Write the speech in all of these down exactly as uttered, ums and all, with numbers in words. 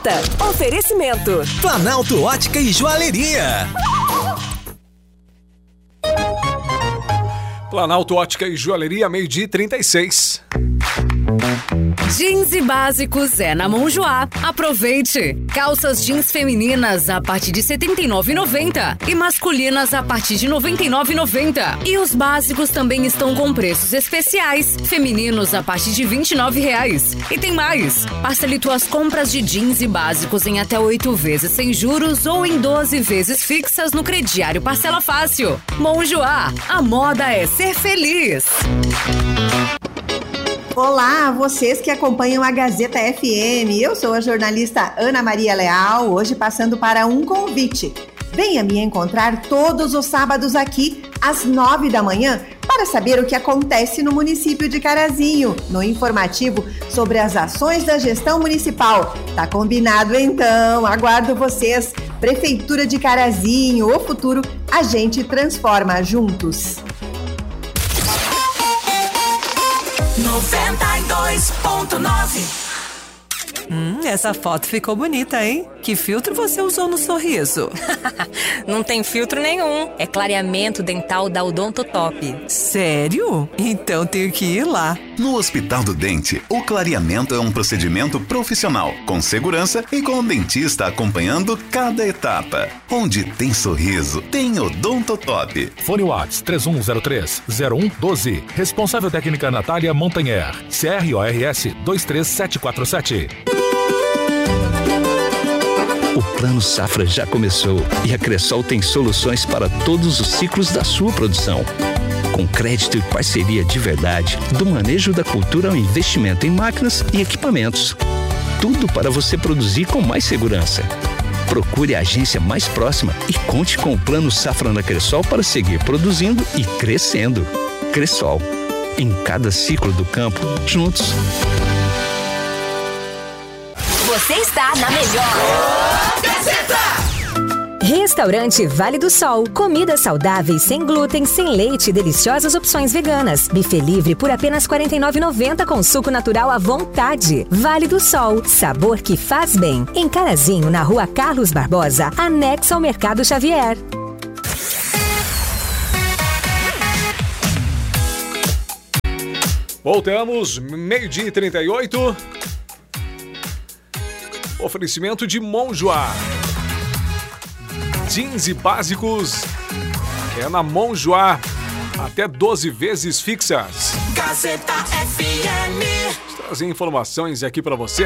aberta. Oferecimento Planalto Ótica e Joalheria. Planalto Ótica e Joalheria, meio-dia e trinta e seis. Jeans e básicos é na Monjoá. Aproveite! Calças jeans femininas a partir de setenta e nove reais e noventa centavos e masculinas a partir de noventa e nove reais e noventa centavos. E os básicos também estão com preços especiais. Femininos a partir de vinte e nove reais. E tem mais! Parcele tuas compras de jeans e básicos em até oito vezes sem juros ou em doze vezes fixas no crediário Parcela Fácil. Monjoá, a moda é ser feliz. Olá, vocês que acompanham a Gazeta F M. Eu sou a jornalista Ana Maria Leal, hoje passando para um convite. Venha me encontrar todos os sábados aqui, às nove da manhã, para saber o que acontece no município de Carazinho, no informativo sobre as ações da gestão municipal. Tá combinado então? Aguardo vocês. Prefeitura de Carazinho, o futuro a gente transforma juntos. noventa e dois ponto nove. Hum, essa foto ficou bonita, hein? Que filtro você usou no sorriso? Não tem filtro nenhum. É clareamento dental da Odontotop. Sério? Então tenho que ir lá. No Hospital do Dente, o clareamento é um procedimento profissional, com segurança e com o dentista acompanhando cada etapa. Onde tem sorriso, tem Odontotop. Fone Whats três um zero três zero um um doze. Responsável técnica Natália Montanher. C R O R S dois três sete quatro sete. O Plano Safra já começou e a Cressol tem soluções para todos os ciclos da sua produção. Com crédito e parceria de verdade, do manejo da cultura ao investimento em máquinas e equipamentos. Tudo para você produzir com mais segurança. Procure a agência mais próxima e conte com o Plano Safra na Cressol para seguir produzindo e crescendo. Cressol, em cada ciclo do campo, juntos. Você está na melhor Gazeta! Restaurante Vale do Sol. Comidas saudáveis, sem glúten, sem leite e deliciosas opções veganas. Buffet livre por apenas quarenta e nove reais e noventa centavos com suco natural à vontade. Vale do Sol. Sabor que faz bem. Em Carazinho, na rua Carlos Barbosa, anexo ao Mercado Xavier. Voltamos, meio-dia e trinta e oito. Oferecimento de Monjoá. Jeans e básicos é na Monjoá. Até doze vezes fixas. Gazeta F M. Trazer informações aqui para você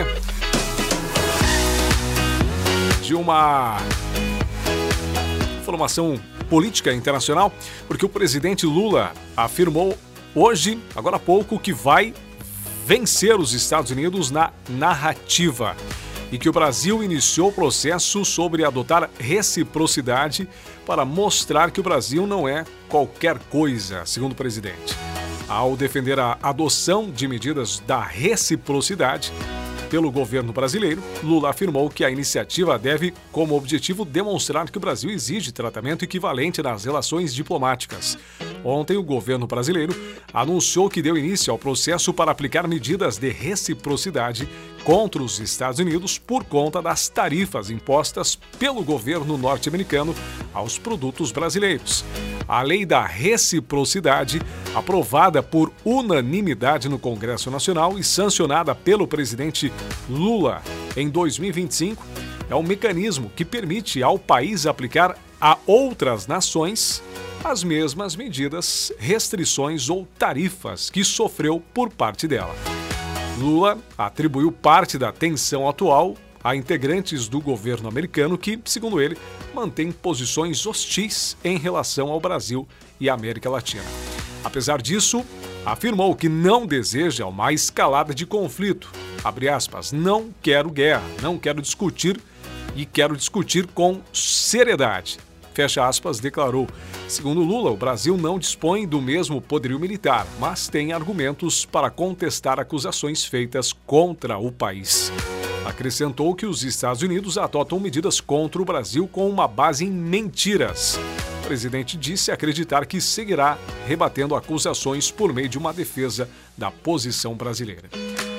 de uma informação política internacional, porque o presidente Lula afirmou hoje, agora há pouco, que vai vencer os Estados Unidos na narrativa e que o Brasil iniciou o processo sobre adotar reciprocidade para mostrar que o Brasil não é qualquer coisa, segundo o presidente. Ao defender a adoção de medidas da reciprocidade pelo governo brasileiro, Lula afirmou que a iniciativa deve, como objetivo, demonstrar que o Brasil exige tratamento equivalente nas relações diplomáticas. Ontem, o governo brasileiro anunciou que deu início ao processo para aplicar medidas de reciprocidade contra os Estados Unidos por conta das tarifas impostas pelo governo norte-americano aos produtos brasileiros. A lei da reciprocidade, aprovada por unanimidade no Congresso Nacional e sancionada pelo presidente Lula em dois mil e vinte e cinco, é um mecanismo que permite ao país aplicar a outras nações as mesmas medidas, restrições ou tarifas que sofreu por parte dela. Lula atribuiu parte da tensão atual a integrantes do governo americano que, segundo ele, mantêm posições hostis em relação ao Brasil e à América Latina. Apesar disso, afirmou que não deseja uma escalada de conflito. Abre aspas, não quero guerra, não quero discutir e quero discutir com seriedade. Fecha aspas, declarou. Segundo Lula, o Brasil não dispõe do mesmo poderio militar, mas tem argumentos para contestar acusações feitas contra o país. Acrescentou que os Estados Unidos adotam medidas contra o Brasil com uma base em mentiras. O presidente disse acreditar que seguirá rebatendo acusações por meio de uma defesa da posição brasileira.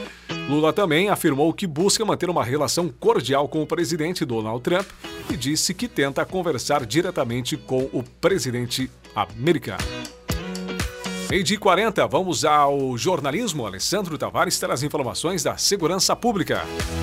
Lula também afirmou que busca manter uma relação cordial com o presidente Donald Trump e disse que tenta conversar diretamente com o presidente americano. Meio-dia e quarenta, vamos ao jornalismo. Alessandro Tavares traz informações da segurança pública.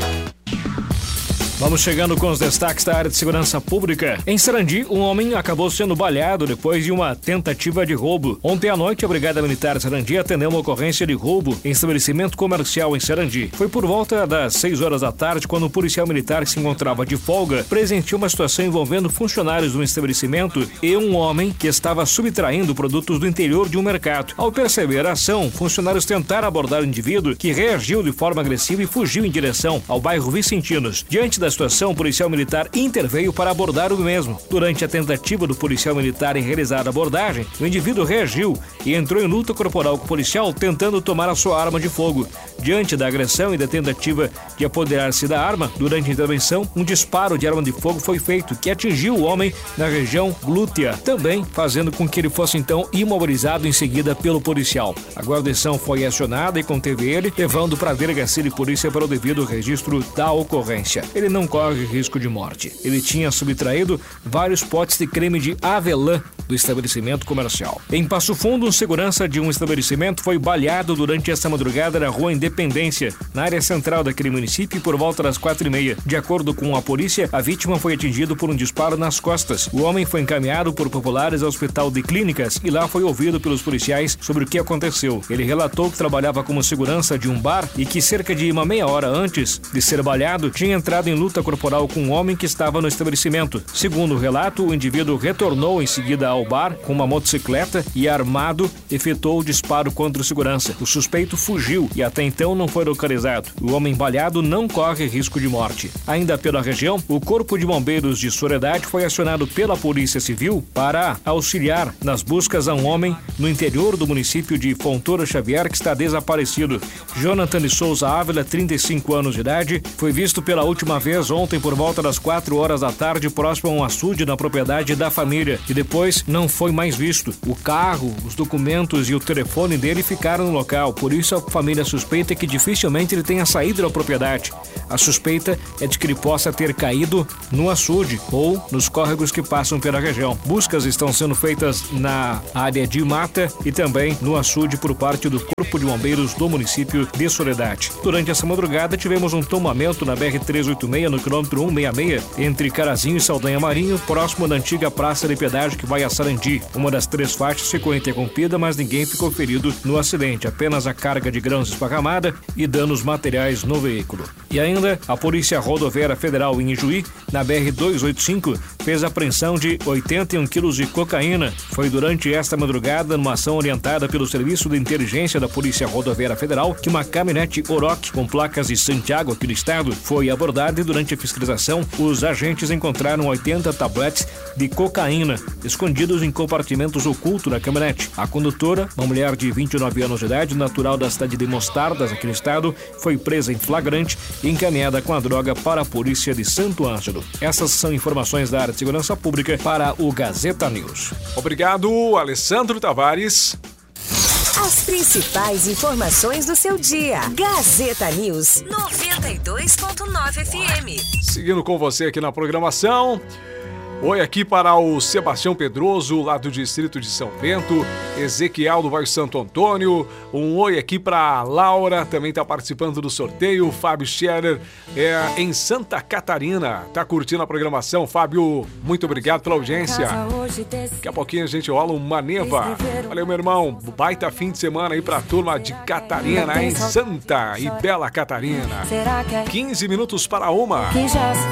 Vamos chegando com os destaques da área de segurança pública. Em Sarandi, um homem acabou sendo baleado depois de uma tentativa de roubo. Ontem à noite, a Brigada Militar Sarandi atendeu uma ocorrência de roubo em estabelecimento comercial em Sarandi. Foi por volta das seis horas da tarde quando um policial militar que se encontrava de folga presenciou uma situação envolvendo funcionários do estabelecimento e um homem que estava subtraindo produtos do interior de um mercado. Ao perceber a ação, funcionários tentaram abordar o indivíduo, que reagiu de forma agressiva e fugiu em direção ao bairro Vicentinos. Diante da situação, o policial militar interveio para abordar o mesmo. Durante a tentativa do policial militar em realizar a abordagem, o indivíduo reagiu e entrou em luta corporal com o policial, tentando tomar a sua arma de fogo. Diante da agressão e da tentativa de apoderar-se da arma, durante a intervenção, um disparo de arma de fogo foi feito, que atingiu o homem na região glútea, também fazendo com que ele fosse então imobilizado em seguida pelo policial. A guarnição foi acionada e conteve ele, levando para a delegacia de polícia para o devido registro da ocorrência. Ele não corre risco de morte. Ele tinha subtraído vários potes de creme de avelã do estabelecimento comercial. Em Passo Fundo, um segurança de um estabelecimento foi baleado durante esta madrugada na rua Independência, na área central daquele município, por volta das quatro e meia. De acordo com a polícia, a vítima foi atingida por um disparo nas costas. O homem foi encaminhado por populares ao hospital de clínicas e lá foi ouvido pelos policiais sobre o que aconteceu. Ele relatou que trabalhava como segurança de um bar e que cerca de uma meia hora antes de ser baleado, tinha entrado em luta corporal com um homem que estava no estabelecimento. Segundo o relato, o indivíduo retornou em seguida ao bar com uma motocicleta e, armado, efetuou o disparo contra o segurança. O suspeito fugiu e até então não foi localizado. O homem baleado não corre risco de morte. Ainda pela região, o Corpo de Bombeiros de Soledade foi acionado pela Polícia Civil para auxiliar nas buscas a um homem no interior do município de Fontoura Xavier que está desaparecido. Jonathan de Souza Ávila, trinta e cinco anos de idade, foi visto pela última vez ontem por volta das quatro horas da tarde próximo a um açude na propriedade da família e depois não foi mais visto. O carro, os documentos e o telefone dele ficaram no local, por isso a família suspeita que dificilmente ele tenha saído da propriedade. A suspeita é de que ele possa ter caído no açude ou nos córregos que passam pela região. Buscas estão sendo feitas na área de mata e também no açude por parte do Corpo de Bombeiros do município de Soledade. Durante essa madrugada tivemos um tombamento na B R trezentos e oitenta e seis no quilômetro cento e sessenta e seis entre Carazinho e Saldanha Marinho, próximo da antiga praça de pedágio que vai a Sarandi. Uma das três faixas ficou interrompida, mas ninguém ficou ferido no acidente, apenas a carga de grãos esparramada e danos materiais no veículo. E ainda, a Polícia Rodoviária Federal em Ijuí, na B R duzentos e oitenta e cinco, fez a apreensão de oitenta e um quilos de cocaína. Foi durante esta madrugada, numa ação orientada pelo Serviço de Inteligência da Polícia Rodoviária Federal, que uma caminhonete Oroch com placas de Santiago, aqui do estado, foi abordada e durante a fiscalização, os agentes encontraram oitenta tabletes de cocaína escondidos em compartimentos ocultos da caminhonete. A condutora, uma mulher de vinte e nove anos de idade, natural da cidade de Mostardas, aqui no estado, foi presa em flagrante e encaminhada com a droga para a polícia de Santo Ângelo. Essas são informações da área de segurança pública para o Gazeta News. Obrigado, Alessandro Tavares. As principais informações do seu dia. Gazeta News noventa e dois ponto nove F M. Seguindo com você aqui na programação. Oi aqui para o Sebastião Pedroso, lá do distrito de São Bento, Ezequiel do bairro Santo Antônio, um oi aqui para a Laura, também está participando do sorteio, Fábio Scherer, é, em Santa Catarina, tá curtindo a programação. Fábio, muito obrigado pela audiência. Daqui a pouquinho a gente rola uma neva. Valeu, meu irmão, baita fim de semana aí para a turma de Catarina, em Santa e Bela Catarina. quinze minutos para uma.